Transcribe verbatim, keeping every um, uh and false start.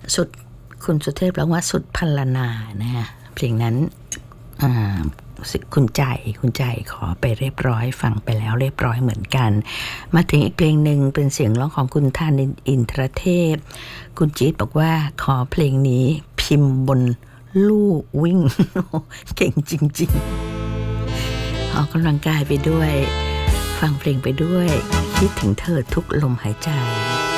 สุดคุณสุเทพร้องว่าสุดพรรณนานะฮะเพลงนั้นคุณใจคุณใจขอไปเรียบร้อยฟังไปแล้วเรียบร้อยเหมือนกันมาถึงอีกเพลงหนึ่งเป็นเสียงร้องของคุณธานินทร์อินทรเทพคุณจี๊ดบอกว่าขอเพลงนี้พิมพ์บนลู่วิ่ง เก่งจริงๆออกกำลังกายไปด้วยฟังเพลงไปด้วยคิดถึงเธอทุกลมหายใจ